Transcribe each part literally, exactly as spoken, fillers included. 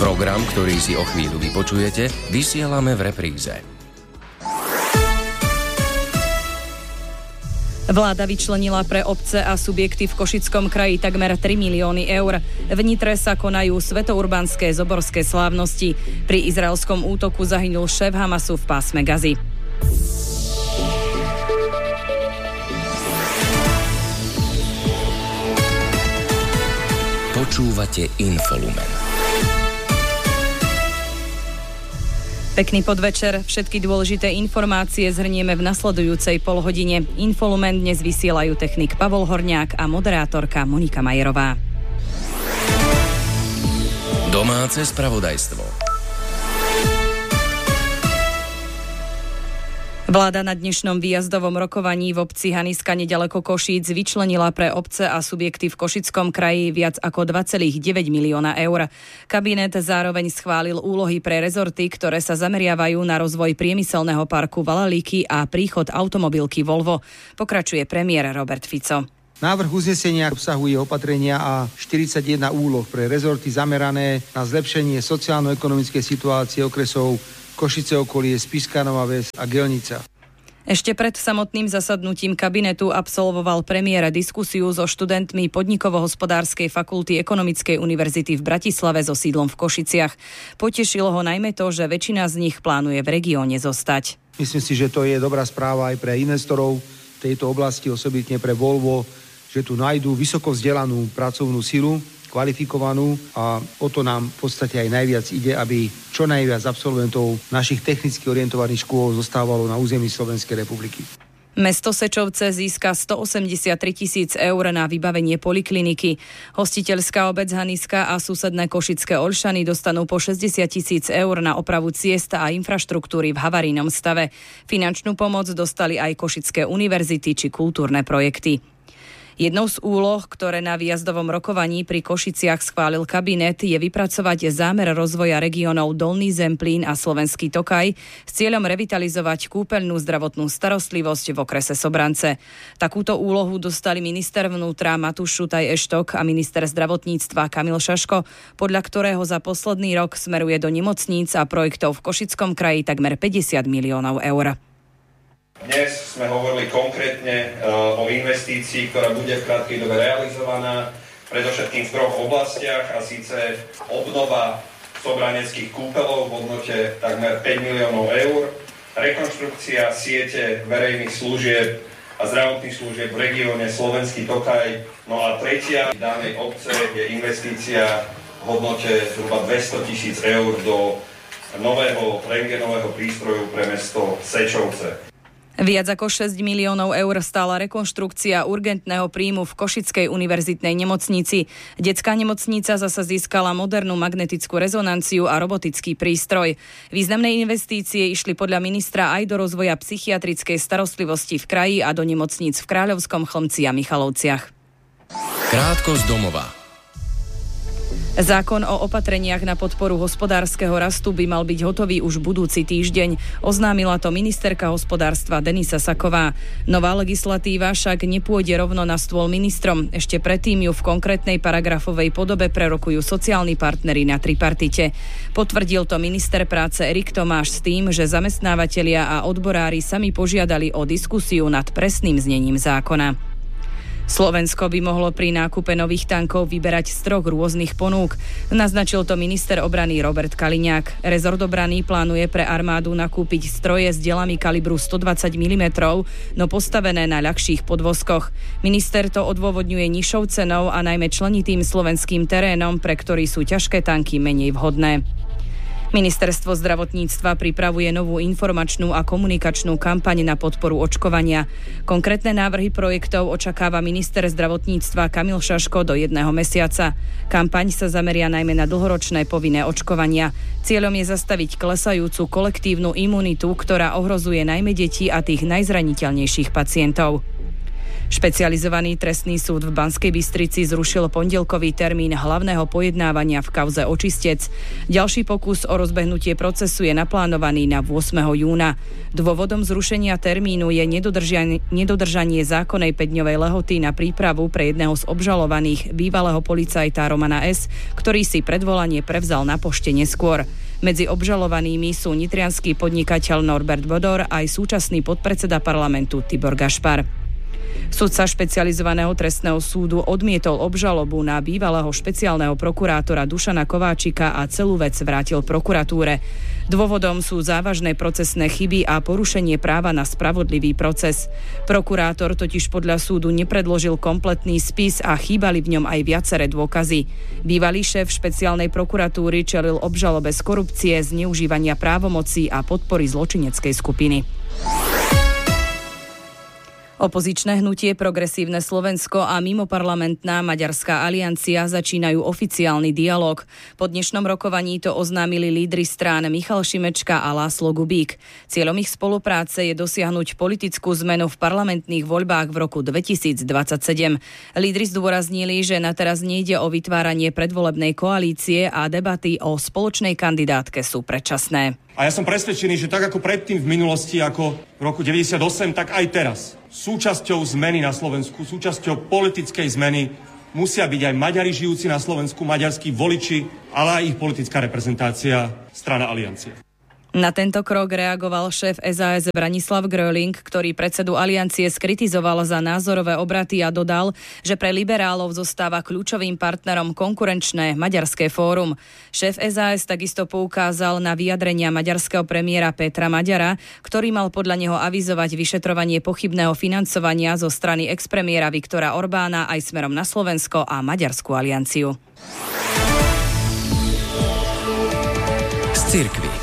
Program, ktorý si o chvíľu vypočujete, vysielame v repríze. Vláda vyčlenila pre obce a subjekty v Košickom kraji takmer tri milióny eur. V Nitre sa konajú svetourbanské zoborské slávnosti. Pri izraelskom útoku zahynul šéf Hamasu v pásme Gazy. Počúvate Infolumen. Pekný podvečer. Všetky dôležité informácie zhrnieme v nasledujúcej polhodine. Infolumen dnes vysielajú technik Pavol Horňák a moderátorka Monika Majerová. Domáce spravodajstvo. Vláda na dnešnom výjazdovom rokovaní v obci Haniska nedaleko Košíc vyčlenila pre obce a subjekty v Košickom kraji viac ako dva celé deväť milióna eur. Kabinet zároveň schválil úlohy pre rezorty, ktoré sa zameriavajú na rozvoj priemyselného parku Valalíky a príchod automobilky Volvo. Pokračuje premiér Robert Fico. Návrh uznesenia obsahuje opatrenia a štyridsaťjeden úloh pre rezorty zamerané na zlepšenie sociálno-ekonomickej situácie okresov Košice okolie, Spišská Nová Ves a Gelnica. Ešte pred samotným zasadnutím kabinetu absolvoval premiér diskusiu so študentmi Podnikovo-hospodárskej fakulty Ekonomickej univerzity v Bratislave so sídlom v Košiciach. Potešilo ho najmä to, že väčšina z nich plánuje v regióne zostať. Myslím si, že to je dobrá správa aj pre investorov tejto oblasti, osobitne pre Volvo, že tu nájdú vysoko vzdelanú pracovnú silu, kvalifikovanú, a o to nám v podstate aj najviac ide, aby čo najviac absolventov našich technicky orientovaných škôl zostávalo na území Slovenskej republiky. Mesto Sečovce získa stoosemdesiattri tisíc eur na vybavenie polikliniky. Hostiteľská obec Haniska a susedné Košické Oľšany dostanú po šesťdesiat tisíc eur na opravu ciest a infraštruktúry v havarijnom stave. Finančnú pomoc dostali aj Košické univerzity či kultúrne projekty. Jednou z úloh, ktoré na výjazdovom rokovaní pri Košiciach schválil kabinet, je vypracovať zámer rozvoja regiónov Dolný Zemplín a Slovenský Tokaj s cieľom revitalizovať kúpeľnú zdravotnú starostlivosť v okrese Sobrance. Takúto úlohu dostali minister vnútra Matúš Šutaj Eštok a minister zdravotníctva Kamil Šaško, podľa ktorého za posledný rok smeruje do nemocníc a projektov v Košickom kraji takmer päťdesiat miliónov eur. Dnes sme hovorili konkrétne uh, o investícii, ktorá bude v krátkej dobe realizovaná, predovšetkým v troch oblastiach, a síce obnova sobraneckých kúpeľov v hodnote takmer päť miliónov eur, rekonštrukcia siete verejných služieb a zdravotných služieb v regióne Slovenský Tokaj. No a tretia danej obce je investícia v hodnote zhruba dvesto tisíc eur do nového rentgenového prístroju pre mesto Sečovce. Viac ako šesť miliónov eur stála rekonštrukcia urgentného príjmu v Košickej univerzitnej nemocnici. Detská nemocnica zasa získala modernú magnetickú rezonanciu a robotický prístroj. Významné investície išli podľa ministra aj do rozvoja psychiatrickej starostlivosti v kraji a do nemocníc v Kráľovskom Chlmci a Michalovciach. Krátko z domova. Zákon o opatreniach na podporu hospodárskeho rastu by mal byť hotový už budúci týždeň. Oznámila to ministerka hospodárstva Denisa Saková. Nová legislatíva však nepôjde rovno na stôl ministrom. Ešte predtým ju v konkrétnej paragrafovej podobe prerokujú sociálni partneri na tripartite. Potvrdil to minister práce Erik Tomáš s tým, že zamestnávatelia a odborári sami požiadali o diskusiu nad presným znením zákona. Slovensko by mohlo pri nákupe nových tankov vyberať z troch rôznych ponúk. Naznačil to minister obrany Robert Kaliňák. Rezort obrany plánuje pre armádu nakúpiť stroje s dielami kalibru stodvadsať milimetrov, no postavené na ľahších podvozkoch. Minister to odôvodňuje nižšou cenou a najmä členitým slovenským terénom, pre ktorý sú ťažké tanky menej vhodné. Ministerstvo zdravotníctva pripravuje novú informačnú a komunikačnú kampaň na podporu očkovania. Konkrétne návrhy projektov očakáva minister zdravotníctva Kamil Šaško do jedného mesiaca. Kampaň sa zameria najmä na dlhoročné povinné očkovania. Cieľom je zastaviť klesajúcu kolektívnu imunitu, ktorá ohrozuje najmä deti a tých najzraniteľnejších pacientov. Špecializovaný trestný súd v Banskej Bystrici zrušil pondelkový termín hlavného pojednávania v kauze Očistec. Ďalší pokus o rozbehnutie procesu je naplánovaný na ôsmeho júna. Dôvodom zrušenia termínu je nedodržanie, nedodržanie zákonnej päťdňovej lehoty na prípravu pre jedného z obžalovaných, bývalého policajta Romana S., ktorý si predvolanie prevzal na pošte neskôr. Medzi obžalovanými sú nitriansky podnikateľ Norbert Bodor aj súčasný podpredseda parlamentu Tibor Gašpar. Sudca špecializovaného trestného súdu odmietol obžalobu na bývalého špeciálneho prokurátora Dušana Kováčika a celú vec vrátil prokuratúre. Dôvodom sú závažné procesné chyby a porušenie práva na spravodlivý proces. Prokurátor totiž podľa súdu nepredložil kompletný spis a chýbali v ňom aj viaceré dôkazy. Bývalý šéf špeciálnej prokuratúry čelil obžalobe z korupcie, zneužívania právomocí a podpory zločineckej skupiny. Opozičné hnutie Progresívne Slovensko a mimoparlamentná Maďarská aliancia začínajú oficiálny dialog. Po dnešnom rokovaní to oznámili lídri strán Michal Šimečka a László Gubík. Cieľom ich spolupráce je dosiahnuť politickú zmenu v parlamentných voľbách v roku dvetisícdvadsaťsedem. Lídri zdôraznili, že na teraz nejde o vytváranie predvolebnej koalície a debaty o spoločnej kandidátke sú predčasné. A ja som presvedčený, že tak ako predtým v minulosti, ako v roku deväťdesiatosem, tak aj teraz súčasťou zmeny na Slovensku, súčasťou politickej zmeny musia byť aj Maďari žijúci na Slovensku, maďarskí voliči, ale aj ich politická reprezentácia, strana Aliancie. Na tento krok reagoval šéf es a es Branislav Gröling, ktorý predsedu aliancie skritizoval za názorové obraty a dodal, že pre liberálov zostáva kľúčovým partnerom konkurenčné Maďarské fórum. Šéf es a es takisto poukázal na vyjadrenia maďarského premiéra Petra Maďara, ktorý mal podľa neho avizovať vyšetrovanie pochybného financovania zo strany expremiéra Viktora Orbána aj smerom na Slovensko a Maďarskú alianciu. Z cirkvi.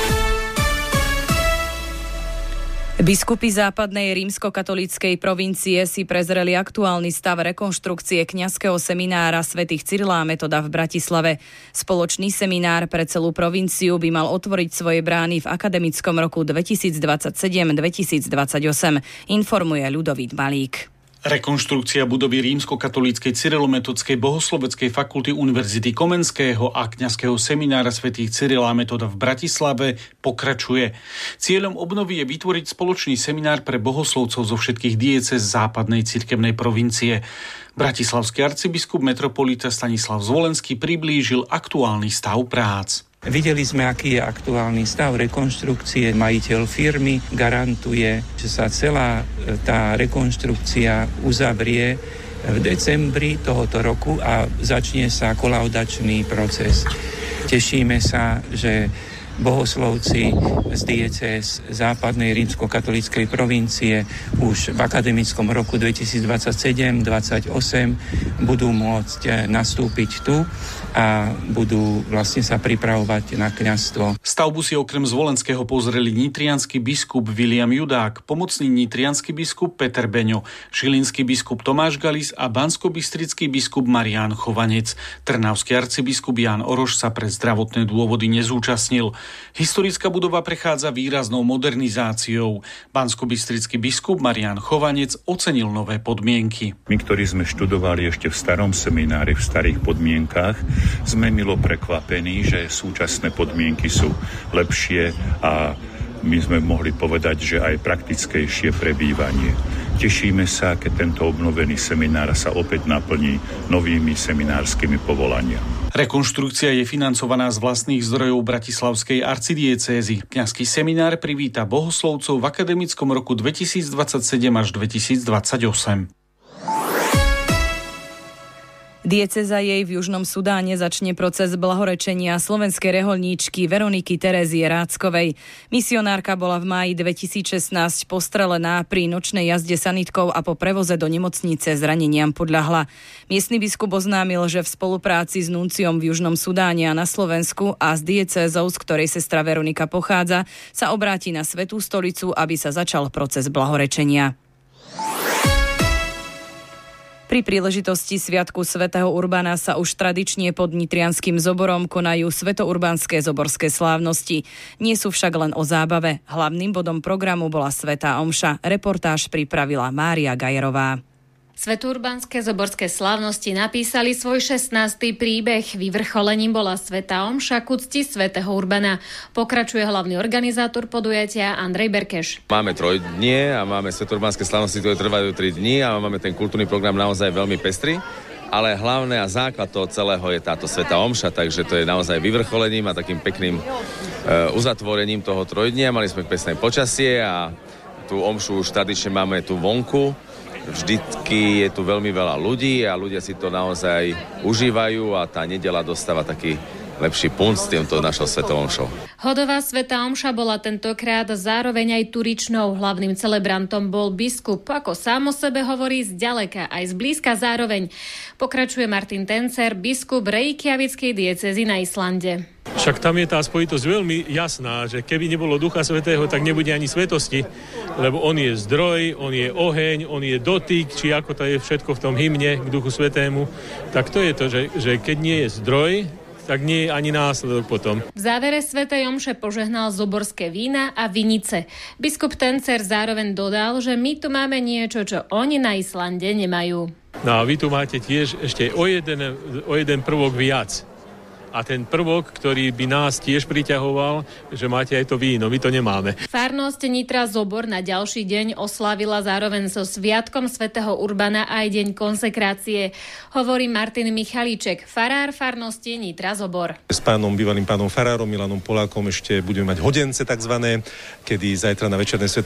Biskupy západnej rímskokatolíckej provincie si prezreli aktuálny stav rekonštrukcie kňazského seminára svätých Cyrila a Metoda v Bratislave. Spoločný seminár pre celú provinciu by mal otvoriť svoje brány v akademickom roku dvetisícdvadsaťsedem dvetisícdvadsaťosem, informuje Ľudovít Malík. Rekonštrukcia budovy rímskokatolíckej cyrilometodskej bohosloveckej fakulty Univerzity Komenského a kňazského seminára svätých Cyrila a Metoda v Bratislave pokračuje. Cieľom obnovy je vytvoriť spoločný seminár pre bohoslovcov zo všetkých diecéz západnej cirkevnej provincie. Bratislavský arcibiskup metropolita Stanislav Zvolenský priblížil aktuálny stav prác. Videli sme, aký je aktuálny stav rekonštrukcie. Majiteľ firmy garantuje, že sa celá tá rekonštrukcia uzavrie v decembri tohoto roku a začne sa kolaudačný proces. Tešíme sa, že bohoslovci z diecéz západnej rímskokatolíckej provincie už v akademickom roku dvetisícdvadsaťsedem dvadsaťosem budú môcť nastúpiť tu a budú vlastne sa pripravovať na kňazstvo. Stavbu si okrem Zvolenského pozreli nitriansky biskup Viliam Judák, pomocný nitriansky biskup Peter Beňo, žilinský biskup Tomáš Galis a banskobystrický biskup Marián Chovanec. Trnavský arcibiskup Ján Oroš sa pre zdravotné dôvody nezúčastnil. Historická budova prechádza výraznou modernizáciou. Banskobystrický biskup Marián Chovanec ocenil nové podmienky. My, ktorí sme študovali ešte v starom seminári, v starých podmienkách, sme milo prekvapení, že súčasné podmienky sú lepšie a my sme mohli povedať, že aj praktickejšie prebývanie. Tešíme sa, keď tento obnovený seminár sa opäť naplní novými seminárskymi povolaniami. Rekonštrukcia je financovaná z vlastných zdrojov bratislavskej arcidiecézy. Kňazský seminár privíta bohoslovcov v akademickom roku dvetisícdvadsaťsedem až dvetisícdvadsaťosem. Diecéza jej v Južnom Sudáne začne proces blahorečenia slovenskej rehoľníčky Veroniky Terézie Ráckovej. Misionárka bola v máji dvetisícšestnásť postrelená pri nočnej jazde sanitkou a po prevoze do nemocnice zraneniam podľahla. Miestny biskup oznámil, že v spolupráci s nunciom v Južnom Sudáne a na Slovensku a s diecézou, z ktorej sestra Veronika pochádza, sa obráti na Svätú stolicu, aby sa začal proces blahorečenia. Pri príležitosti Sviatku svätého Urbana sa už tradične pod nitrianskym zoborom konajú svätourbánske zoborské slávnosti. Nie sú však len o zábave. Hlavným bodom programu bola svätá omša. Reportáž pripravila Mária Gajerová. Svätourbanské zoborské slávnosti napísali svoj šestnásty príbeh. Vyvrcholením bola svätá omša ku cti svätého Urbana. Pokračuje hlavný organizátor podujatia Andrej Berkeš. Máme trojdnie a máme svätourbanské slávnosti, ktoré trvajú tri dni a máme ten kultúrny program naozaj veľmi pestrý. Ale hlavné a základ toho celého je táto svätá omša, takže to je naozaj vyvrcholením a takým pekným e, uzatvorením toho trojdnia. Mali sme pekné počasie a tú omšu už tradične máme tu vonku. Vždycky je tu veľmi veľa ľudí a ľudia si to naozaj užívajú a tá nedeľa dostáva taký lepší punc s týmto našou svetou omšou. Hodová svätá omša bola tentokrát zároveň aj turičnou. Hlavným celebrantom bol biskup, ako sám o sebe hovorí, zďaleka aj zblízka zároveň. Pokračuje Martin Tencer, biskup Reykjavíckej diecézy na Islande. Však tam je tá spojitosť veľmi jasná, že keby nebolo Ducha Svätého, tak nebude ani svetosti, lebo on je zdroj, on je oheň, on je dotyk, či ako to je všetko v tom hymne k Duchu Svätému. Tak to je to, že, že keď nie je zdroj, tak nie je ani následok potom. V závere svätej omše požehnal zoborské vína a vinice. Biskup Tencer zároveň dodal, že my tu máme niečo, čo oni na Islande nemajú. No a vy tu máte tiež ešte o jeden, o jeden prvok viac. A ten prvok, ktorý by nás tiež priťahoval, že máte aj to víno, my to nemáme. Farnosť Nitra Zobor na ďalší deň oslávila zároveň so sviatkom svätého Urbana aj deň konsekrácie. Hovorí Martin Michalíček, farár farnosti Nitra Zobor. S pánom, bývalým pánom farárom Milanom Polákom ešte budeme mať hodence takzvané, kedy zajtra na večernej svätej